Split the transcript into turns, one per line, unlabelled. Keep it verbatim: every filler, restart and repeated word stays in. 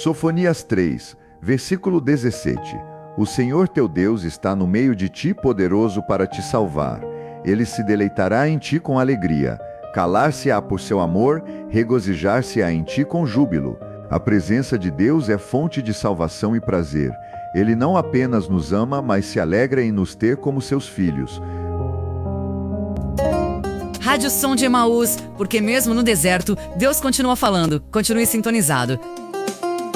Sofonias três, versículo dezessete. O Senhor teu Deus está no meio de ti, poderoso para te salvar. Ele se deleitará em ti com alegria. Calar-se-á por seu amor, regozijar-se-á em ti com júbilo. A presença de Deus é fonte de salvação e prazer. Ele não apenas nos ama, mas se alegra em nos ter como seus filhos.
Rádio Som de Emaús, porque mesmo no deserto, Deus continua falando. Continue sintonizado.